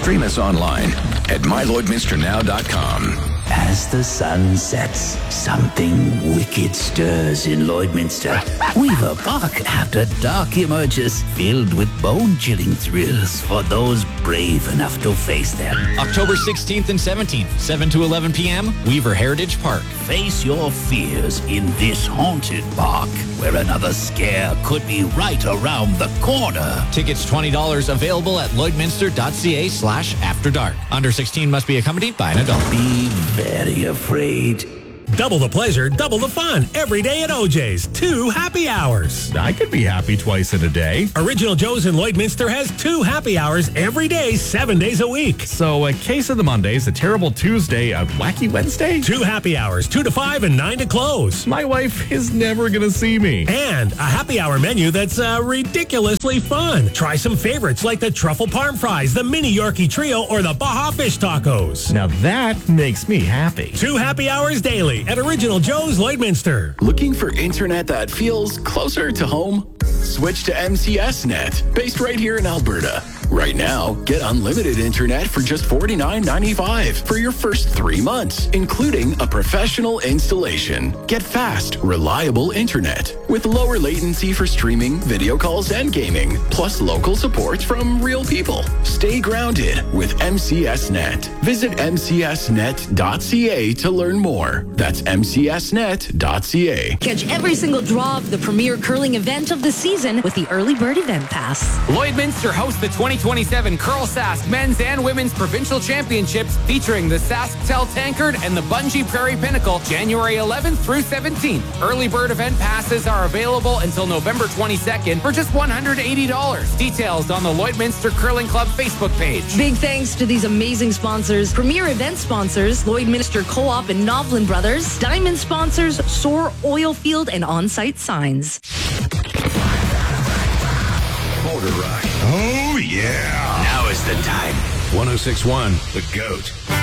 Stream us online at mylloydminsternow.com. As the sun sets, something wicked stirs in Lloydminster. Weaver Park After Dark emerges, filled with bone-chilling thrills for those brave enough to face them. October 16th and 17th, 7 to 11 p.m., Weaver Heritage Park. Face your fears in this haunted park, where another scare could be right around the corner. Tickets $20 available at lloydminster.ca/afterdark. Under 16 must be accompanied by an adult. Be very afraid. Double the pleasure, double the fun. Every day at OJ's. 2 happy hours. I could be happy twice in a day. Original Joe's in Lloydminster has 2 happy hours every day, 7 days a week. So a case of the Mondays, a terrible Tuesday, a wacky Wednesday? 2 happy hours, 2 to 5 and 9 to close. My wife is never going to see me. And a happy hour menu that's ridiculously fun. Try some favorites like the truffle parm fries, the mini Yorkie trio, or the Baja fish tacos. Now that makes me happy. 2 happy hours daily at Original Joe's Lloydminster. Looking for internet that feels closer to home? Switch to MCS Net, based right here in Alberta. Right now, get unlimited internet for just $49.95 for your first 3 months, including a professional installation. Get fast, reliable internet with lower latency for streaming, video calls, and gaming, plus local support from real people. Stay grounded with MCS Net. Visit mcsnet.ca to learn more. That's mcsnet.ca. Catch every single draw of the premier curling event of the season with the Early Bird Event Pass. Lloydminster hosts the 2027 Curl Sask Men's and Women's Provincial Championships featuring the Sasktel Tankard and the Bungee Prairie Pinnacle, January 11th through 17th. Early Bird Event Passes are available until November 22nd for just $180. Details on the Lloydminster Curling Club Facebook page. Big thanks to these amazing sponsors. Premier event sponsors, Lloydminster Co-op and Novlin Brothers. Diamond sponsors, Soar Oilfield and On-Site Signs. Motor Rock. Oh, yeah. Now is the time. 1061, The Goat.